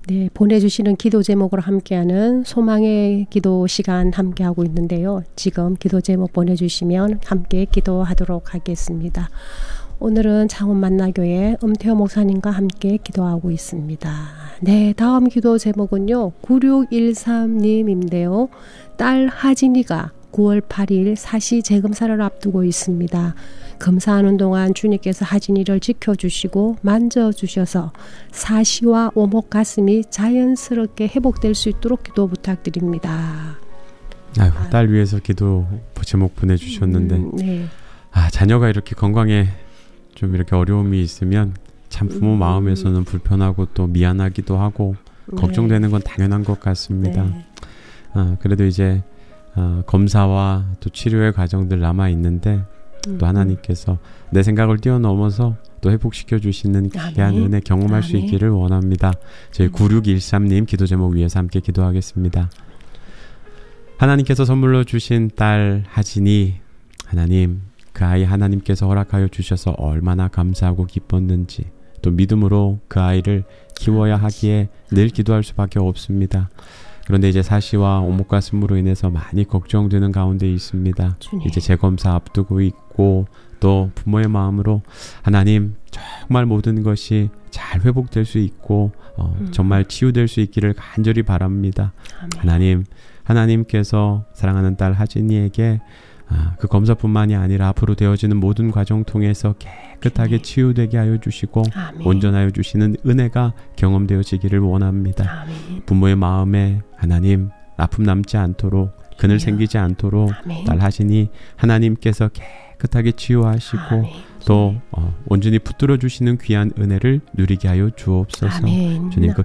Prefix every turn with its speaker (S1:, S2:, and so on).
S1: 네, 보내주시는 기도 제목으로 함께하는 소망의 기도 시간 함께하고 있는데요. 지금 기도 제목 보내주시면 함께 기도하도록 하겠습니다. 오늘은 창원 만나교회 음태호 목사님과 함께 기도하고 있습니다. 네, 다음 기도 제목은요. 9613님인데요. 딸 하진이가 9월 8일 사시 재검사를 앞두고 있습니다. 검사하는 동안 주님께서 하진이를 지켜주시고 만져주셔서 사시와 오목 가슴이 자연스럽게 회복될 수 있도록 기도 부탁드립니다.
S2: 아유, 딸 위해서 기도 제목 보내주셨는데
S1: 네.
S2: 자녀가 이렇게 건강에 좀 이렇게 어려움이 있으면 참 부모 마음에서는 불편하고 또 미안하기도 하고 걱정되는 건 당연한 것 같습니다.
S1: 네.
S2: 그래도 이제 검사와 또 치료의 과정들 남아 있는데 또 하나님께서 내 생각을 뛰어넘어서 또 회복시켜 주시는 귀한 은혜 경험할 수 있기를 원합니다. 저희 9613님 기도 제목 위해서 함께 기도하겠습니다. 하나님께서 선물로 주신 딸 하진이, 하나님 그 아이 하나님께서 허락하여 주셔서 얼마나 감사하고 기뻤는지 또 믿음으로 그 아이를 키워야 하기에 늘 기도할 수밖에 없습니다. 그런데 이제 사시와 오목가슴으로 인해서 많이 걱정되는 가운데 있습니다. 주님. 이제 재검사 앞두고 있고 또 부모의 마음으로 하나님 정말 모든 것이 잘 회복될 수 있고 정말 치유될 수 있기를 간절히 바랍니다. 아멘. 하나님께서 사랑하는 딸 하진이에게 그 검사뿐만이 아니라 앞으로 되어지는 모든 과정 통해서 깨끗하게 치유되게 하여 주시고 아멘. 온전하여 주시는 은혜가 경험되어지기를 원합니다. 아멘. 부모의 마음에 하나님 아픔 남지 않도록 그늘 생기지 않도록 아멘. 딸 하진이 하나님께서 깨끗하게 치유하시고 아멘. 또 온전히 붙들어 주시는 귀한 은혜를 누리게 하여 주옵소서. 아멘. 주님 그